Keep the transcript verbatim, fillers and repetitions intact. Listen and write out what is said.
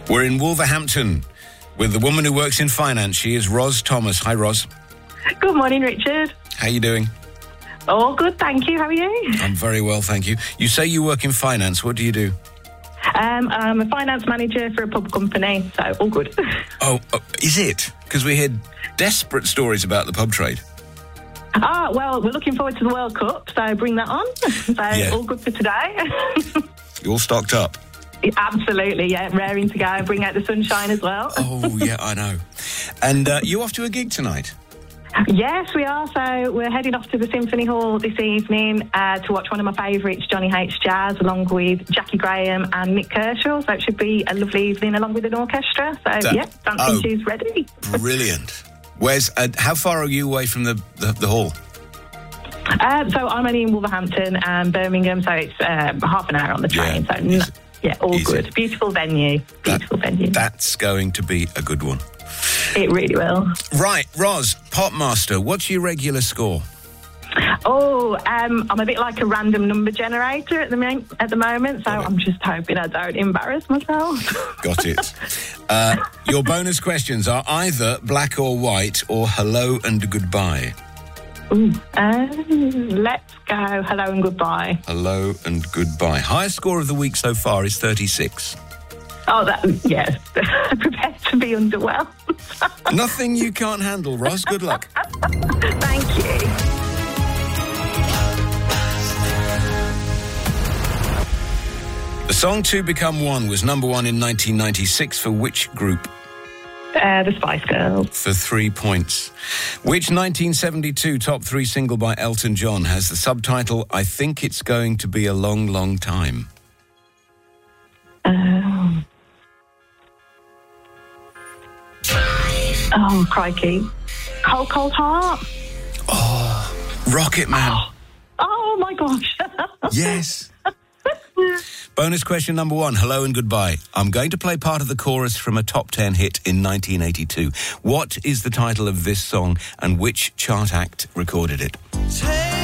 We're in Wolverhampton with the woman who works in finance. She is Ros Thomas. Hi, Ros. Good morning, Richard. How you doing? All good, thank you. How are you? I'm very well, thank you. You say you work in finance. What do you do? Um, I'm a finance manager for a pub company, so all good. Oh, oh is it? Because we hear desperate stories about the pub trade. Ah, well, we're looking forward to the World Cup, so bring that on. So Yeah. all good for today. You all stocked up? Absolutely, yeah, raring to go. Bring out the sunshine as well. Oh, yeah, I know. And uh, you off to a gig tonight? Yes, we are. So we're heading off to the Symphony Hall this evening uh, to watch one of my favourites, Johnny H. Jazz, along with Jackie Graham and Nick Kershaw. So it should be a lovely evening along with an orchestra. So, That- yeah, dancing oh. shoes ready. Brilliant. Where's, uh, how far are you away from the, the, the hall? Uh, so I'm only in Wolverhampton and Birmingham, so it's uh, half an hour on the train. Yeah, so, no, easy. yeah, all Easy. good. Beautiful venue. Beautiful That- venue. That's going to be a good one. It really will. Right, Ros, Popmaster, what's your regular score? Oh, um, I'm a bit like a random number generator at the mo- at the moment, so I'm just hoping I don't embarrass myself. Got it. Uh, your bonus questions are either black or white or hello and goodbye. Ooh, uh, let's go. Hello and goodbye. Hello and goodbye. Highest score of the week so far is thirty-six. Oh, that yes. Prepared to be underwhelmed. Nothing you can't handle, Ros. Good luck. Thank you. The song Two Become One was number one in nineteen ninety-six for which group? Uh, the Spice Girls. For three points. Which nineteen seventy-two top three single by Elton John has the subtitle, I Think It's Going to Be a Long, Long Time? Um, oh, crikey. Cold, Cold Heart. Oh, Rocket Man. Oh, my gosh. Yes. Bonus question number one, hello and goodbye. I'm going to play part of the chorus from a top ten hit in nineteen eighty-two. What is the title of this song and which chart act recorded it?